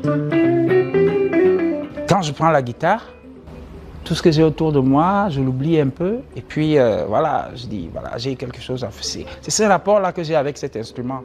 Quand je prends la guitare, tout ce que j'ai autour de moi, je l'oublie un peu. Et puis, voilà, je dis, voilà, j'ai quelque chose à faire. C'est ce rapport-là que j'ai avec cet instrument.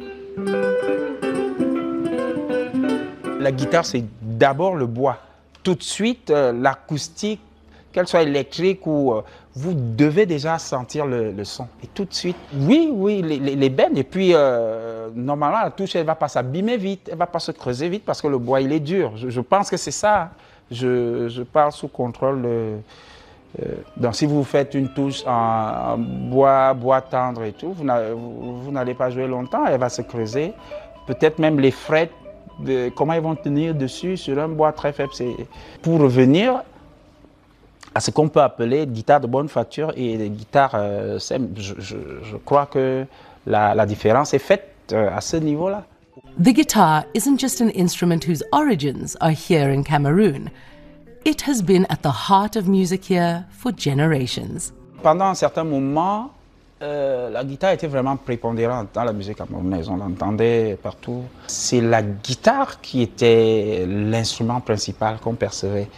La guitare, c'est d'abord le bois. Tout de suite, l'acoustique, qu'elle soit électrique ou... vous devez déjà sentir le son. Et tout de suite, oui, les bennes. Et puis, normalement, la touche, elle ne va pas s'abîmer vite, elle ne va pas se creuser vite parce que le bois, il est dur. Je pense que c'est ça. Je parle sous contrôle. Donc, si vous faites une touche en bois tendre et tout, vous n'allez pas jouer longtemps, elle va se creuser. Peut-être même les frettes, comment ils vont tenir dessus sur un bois très faible. Pour revenir à ce qu'on peut appeler guitare de bonne facture et guitare simple, je crois que la différence est faite à ce niveau-là. The guitar isn't just an instrument whose origins are here in Cameroon. It has been at the heart of music here for generations. Pendant un certain moment, la guitare était vraiment prépondérante dans la musique camerounaise. On l'entendait partout. C'est la guitare qui était l'instrument principal qu'on percevait.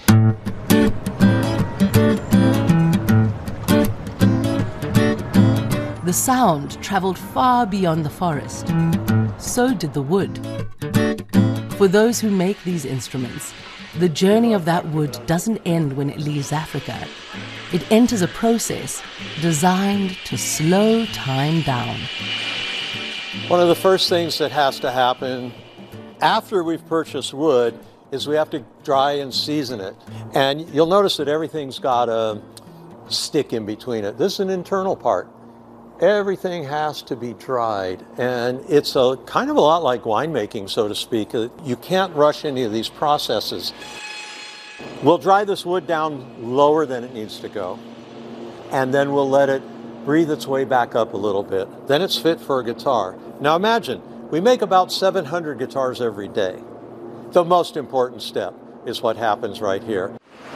The sound traveled far beyond the forest. So did the wood. For those who make these instruments, the journey of that wood doesn't end when it leaves Africa. It enters a process designed to slow time down. One of the first things that has to happen after we've purchased wood is we have to dry and season it. And you'll notice that everything's got a stick in between it. This is an internal part. Everything has to be dried, and it's kind of a lot like winemaking, so to speak. You can't rush any of these processes. We'll dry this wood down lower than it needs to go, and then we'll let it breathe its way back up a little bit. Then it's fit for a guitar. Now imagine, we make about 700 guitars every day. The most important step is what happens right here.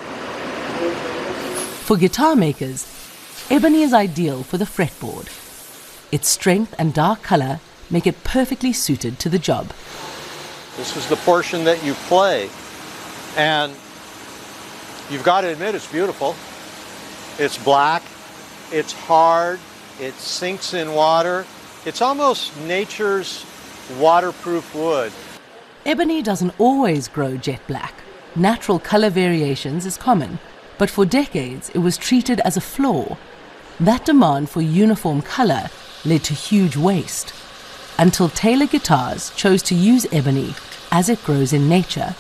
For guitar makers, ebony is ideal for the fretboard. Its strength and dark color make it perfectly suited to the job. This is the portion that you play, and you've got to admit it's beautiful. It's black, it's hard, it sinks in water. It's almost nature's waterproof wood. Ebony doesn't always grow jet black. Natural color variations is common, but for decades it was treated as a flaw. That demand for uniform color led to huge waste, until Taylor Guitars chose to use ebony as it grows in nature.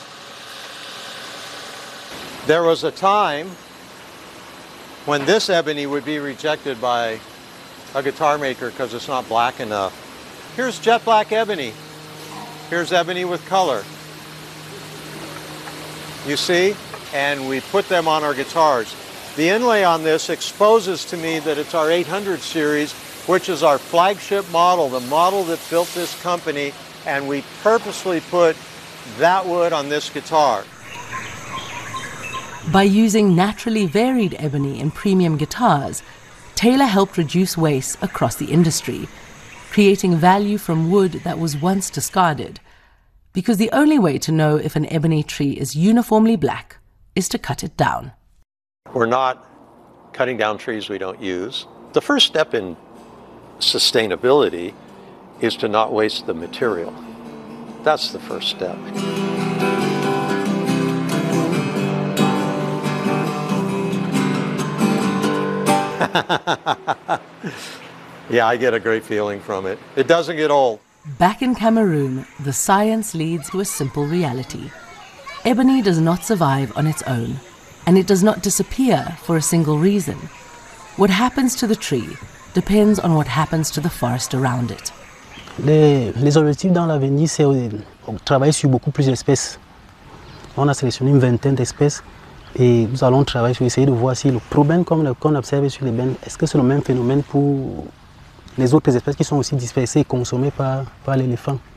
There was a time when this ebony would be rejected by a guitar maker because it's not black enough. Here's jet black ebony. Here's ebony with color. You see? And we put them on our guitars. The inlay on this exposes to me that it's our 800 series, which is our flagship model, the model that built this company, and we purposely put that wood on this guitar. By using naturally varied ebony in premium guitars, Taylor helped reduce waste across the industry, creating value from wood that was once discarded. Because the only way to know if an ebony tree is uniformly black is to cut it down. We're not cutting down trees we don't use. The first step in sustainability is to not waste the material. That's the first step. Yeah, I get a great feeling from it. It doesn't get old. Back in Cameroon, the science leads to a simple reality. Ebony does not survive on its own, and it does not disappear for a single reason. What happens to the tree depends on what happens to the forest around it. Les objectifs dans l'avenir, c'est travailler sur beaucoup plus d'espèces. On a sélectionné une vingtaine d'espèces et nous allons travailler sur essayer de voir si le problème qu'on observe sur les bennes, est-ce que c'est le même phénomène pour les autres espèces qui sont aussi dispersées et consommées par l'éléphant.